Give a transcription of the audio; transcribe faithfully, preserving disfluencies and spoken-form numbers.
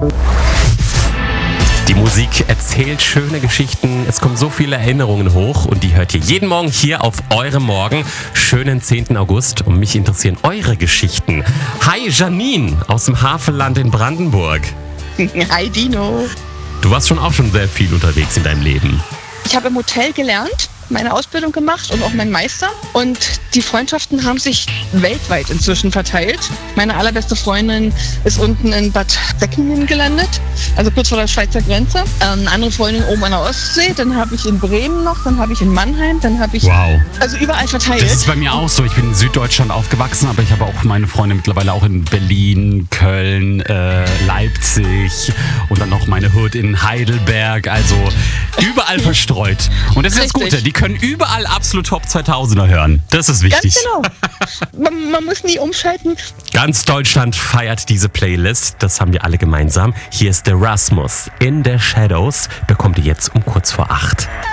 Song. Die Musik erzählt schöne Geschichten, es kommen so viele Erinnerungen hoch und die hört ihr jeden Morgen hier auf eurem Morgen. Schönen zehnten August und mich interessieren eure Geschichten. Hi Janine aus dem Havelland in Brandenburg. Hi Dino. Du warst schon auch schon sehr viel unterwegs in deinem Leben. Ich habe im Hotel gelernt, meine Ausbildung gemacht und auch meinen Meister. Und die Freundschaften haben sich weltweit inzwischen verteilt. Meine allerbeste Freundin ist unten in Bad Säckingen gelandet, also kurz vor der Schweizer Grenze. Ähm, eine andere Freundin oben an der Ostsee, dann habe ich in Bremen noch, dann habe ich in Mannheim, dann habe ich wow. also überall verteilt. Das ist bei mir auch so. Ich bin in Süddeutschland aufgewachsen, aber ich habe auch meine Freunde mittlerweile auch in Berlin, Köln, äh, Leipzig und dann noch meine Hood in Heidelberg. Also überall verstreut. Und das ist das Gute, die können überall absolut Top zweitausender hören. Das ist wichtig. Ganz genau. Man, man muss nie umschalten. Ganz Deutschland feiert diese Playlist. Das haben wir alle gemeinsam. Hier ist der Rasmus. In the Shadows bekommt ihr jetzt um kurz vor acht.